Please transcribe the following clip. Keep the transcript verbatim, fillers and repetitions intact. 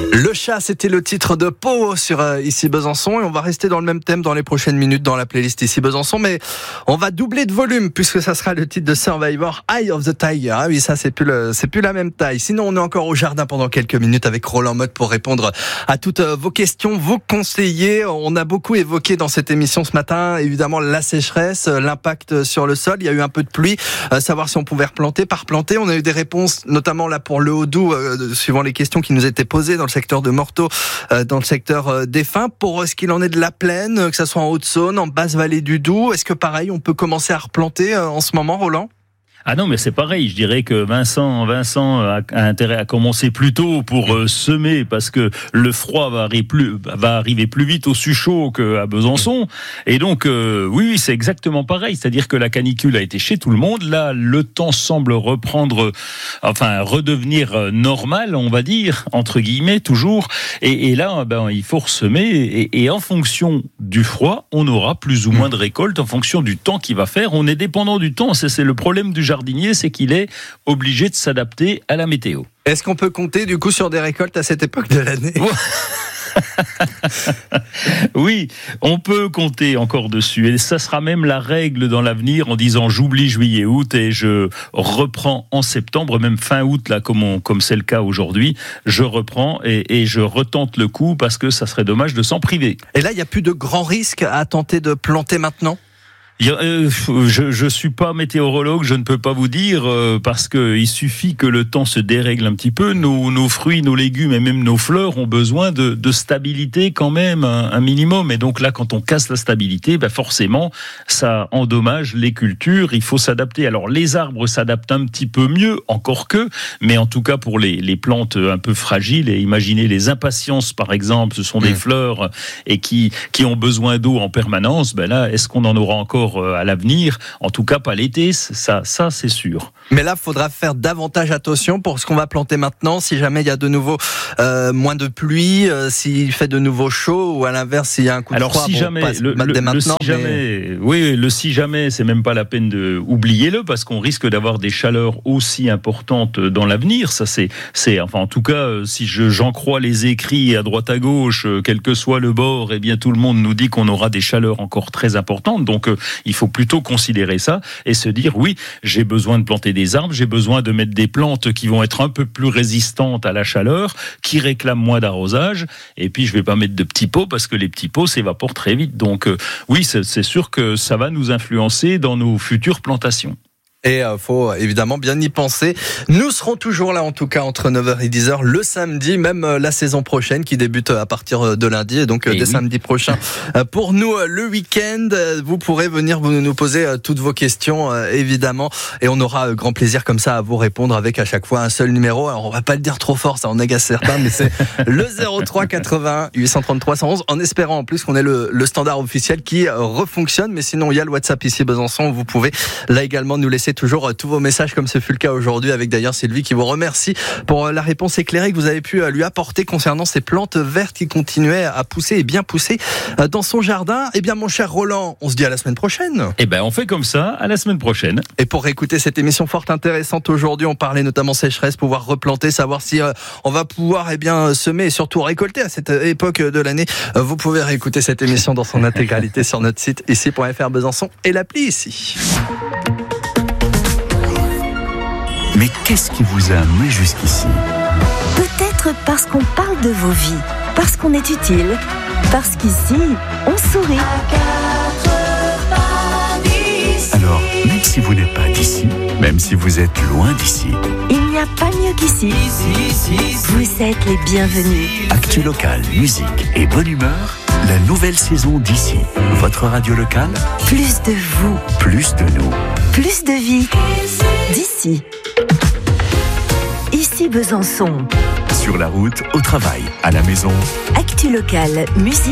Le chat, c'était le titre de Pau sur euh, Ici Besançon, et on va rester dans le même thème dans les prochaines minutes dans la playlist Ici Besançon, mais on va doubler de volume puisque ça sera le titre de Survivor, Eye of the Tiger. Ah oui, ça c'est plus le, c'est plus la même taille. Sinon, on est encore au jardin pendant quelques minutes avec Roland Motte pour répondre à toutes vos questions, vos conseillers. On a beaucoup évoqué dans cette émission ce matin, évidemment, la sécheresse, l'impact sur le sol. Il y a eu un peu de pluie, euh, savoir si on pouvait replanter, pas replanter. On a eu des réponses, notamment là pour le Haut-Doubs, euh, suivant les questions qui nous étaient posées dans le secteur de Morteau, euh, dans le secteur euh, des Fins. Pour euh, ce qu'il en est de la plaine, que ça soit en Haute-Saône, en basse vallée du Doubs, est-ce que pareil, on peut commencer à replanter euh, en ce moment, Roland ? Ah non, mais c'est pareil. Je dirais que Vincent, Vincent a, a intérêt à commencer plus tôt pour euh, semer, parce que le froid va arriver plus, va arriver plus vite au Suchot qu'à Besançon. Et donc, euh, oui, oui, c'est exactement pareil. C'est-à-dire que la canicule a été chez tout le monde. Là, le temps semble reprendre, enfin, redevenir normal, on va dire, entre guillemets, toujours. Et, et là, ben, il faut ressemer. Et, et en fonction du froid, on aura plus ou moins de récoltes en fonction du temps qu'il va faire. On est dépendant du temps. C'est, c'est le problème du jardinier, c'est qu'il est obligé de s'adapter à la météo. Est-ce qu'on peut compter du coup sur des récoltes à cette époque de l'année ? Oui, on peut compter encore dessus, et ça sera même la règle dans l'avenir, en disant j'oublie juillet, août et je reprends en septembre, même fin août là, comme, on, comme c'est le cas aujourd'hui, je reprends et, et je retente le coup, parce que ça serait dommage de s'en priver. Et là, il n'y a plus de grands risques à tenter de planter maintenant ? Je je suis pas météorologue, je ne peux pas vous dire, euh, parce que il suffit que le temps se dérègle un petit peu. Nos, nos fruits, nos légumes et même nos fleurs ont besoin de, de stabilité quand même, un, un minimum. Et donc là, quand on casse la stabilité, ben forcément, ça endommage les cultures. Il faut s'adapter. Alors les arbres s'adaptent un petit peu mieux, encore que, mais en tout cas pour les, les plantes un peu fragiles, et imaginez les impatiences par exemple, ce sont des mmh. fleurs et qui qui ont besoin d'eau en permanence. Ben là, est-ce qu'on en aura encore à l'avenir? En tout cas pas l'été, ça, ça c'est sûr. Mais là, il faudra faire davantage attention pour ce qu'on va planter maintenant, si jamais il y a de nouveau euh, moins de pluie, euh, s'il fait de nouveau chaud, ou à l'inverse, s'il y a un coup de Alors, froid. Si bon, jamais, pas le, le, dès maintenant, le si mais... jamais, oui, le si jamais, c'est même pas la peine de oubliez-le, parce qu'on risque d'avoir des chaleurs aussi importantes dans l'avenir. Ça, c'est, c'est, enfin, en tout cas, si je, j'en crois les écrits à droite à gauche, quel que soit le bord, eh bien, tout le monde nous dit qu'on aura des chaleurs encore très importantes. Donc, euh, il faut plutôt considérer ça et se dire, oui, j'ai besoin de planter des arbres, j'ai besoin de mettre des plantes qui vont être un peu plus résistantes à la chaleur, qui réclament moins d'arrosage, et puis je vais pas mettre de petits pots, parce que les petits pots s'évaporent très vite. Donc, euh, oui, c'est, c'est sûr que ça va nous influencer dans nos futures plantations. Et il euh, faut évidemment bien y penser. Nous serons toujours là, en tout cas, entre neuf heures et dix heures, le samedi, même euh, la saison prochaine, qui débute à partir de lundi, et donc euh, dès oui. samedi prochain. Euh, pour nous, euh, le week-end, euh, vous pourrez venir vous, nous poser euh, toutes vos questions, euh, évidemment, et on aura euh, grand plaisir comme ça à vous répondre avec à chaque fois un seul numéro. Alors, on va pas le dire trop fort, ça en agace certains, mais c'est le zéro trois quatre-vingt-un huit cent trente-trois cent onze, en espérant en plus qu'on ait le, le standard officiel qui euh, refonctionne. Mais sinon, il y a le WhatsApp Ici Besançon, vous pouvez là également nous laisser toujours tous vos messages, comme ce fut le cas aujourd'hui, avec d'ailleurs Sylvie qui vous remercie pour la réponse éclairée que vous avez pu lui apporter concernant ces plantes vertes qui continuaient à pousser et bien pousser dans son jardin. Eh bien, mon cher Roland, on se dit à la semaine prochaine. Eh ben, on fait comme ça, à la semaine prochaine. Et pour écouter cette émission fort intéressante aujourd'hui, on parlait notamment sécheresse, pouvoir replanter, savoir si euh, on va pouvoir eh bien semer et surtout récolter à cette époque de l'année. Euh, vous pouvez réécouter cette émission dans son intégralité sur notre site ici point f r Besançon et l'appli Ici. Mais qu'est-ce qui vous a amené jusqu'ici ? Peut-être parce qu'on parle de vos vies, parce qu'on est utile, parce qu'ici, on sourit. Alors, même si vous n'êtes pas d'ici, même si vous êtes loin d'ici, il n'y a pas mieux qu'ici. Vous êtes les bienvenus. Actu local, musique et bonne humeur, la nouvelle saison d'Ici. Votre radio locale, plus de vous, plus de nous, plus de vie. D'ici. Ici Besançon. Sur la route, au travail, à la maison. Actu local, musique.